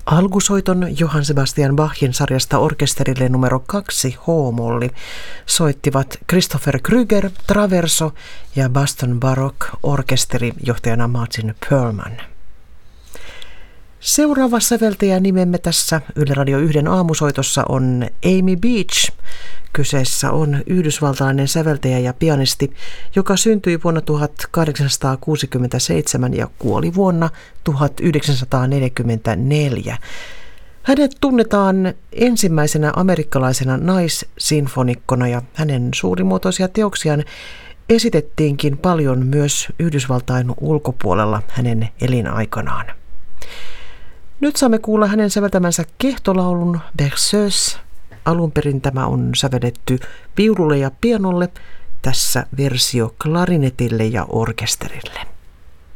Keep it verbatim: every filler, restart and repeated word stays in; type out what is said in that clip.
Alkusoiton Johann Sebastian Bachin sarjasta orkesterille numero kaksi H-molli soittivat Christopher Krüger, Traverso ja Boston Baroque orkesteri johtajana Martin Perlman. Seuraava säveltäjä nimemme tässä Yle Radio yksi aamusoitossa on Amy Beach. Kyseessä on yhdysvaltalainen säveltäjä ja pianisti, joka syntyi vuonna tuhatkahdeksansataakuusikymmentäseitsemän ja kuoli vuonna tuhatyhdeksänsataaneljäkymmentäneljä. Hänet tunnetaan ensimmäisenä amerikkalaisena naissinfonikkona ja hänen suurimuotoisia teoksiaan esitettiinkin paljon myös Yhdysvaltain ulkopuolella hänen elinaikanaan. Nyt saamme kuulla hänen säveltämänsä kehtolaulun Berceuse. Alun perin tämä on sävelletty viululle ja pianolle, tässä versio klarinetille ja orkesterille.